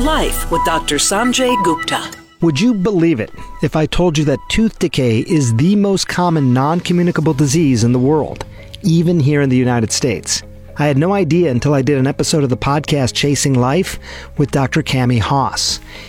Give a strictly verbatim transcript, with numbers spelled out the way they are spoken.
Life with Doctor Sanjay Gupta. Would you believe it if I told you that tooth decay is the most common non-communicable disease in the world, even here in the United States? I had no idea until I did an episode of the podcast Chasing Life with Doctor Cami Haas.